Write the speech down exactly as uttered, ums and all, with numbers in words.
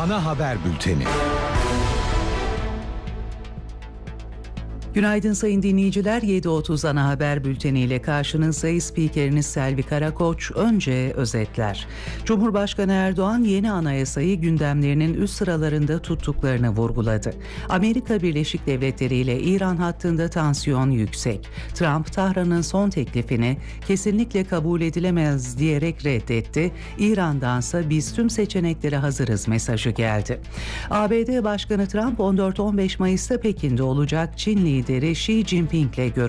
Ana haber bülteni. Günaydın sayın dinleyiciler. yedi otuz ana haber bülteniyle karşınızdayız. Spikeriniz Selvi Karakoç. Önce özetler. Cumhurbaşkanı Erdoğan yeni anayasayı gündemlerinin üst sıralarında tuttuklarını vurguladı. Amerika Birleşik Devletleri ile İran hattında tansiyon yüksek. Trump, Tahran'ın son teklifini kesinlikle kabul edilemez diyerek reddetti. İran'dansa biz tüm seçeneklere hazırız mesajı geldi. A B D Başkanı Trump on dört on beş Mayıs'ta Pekin'de olacak. Çin lideri Xi Jinping'le görüşecek.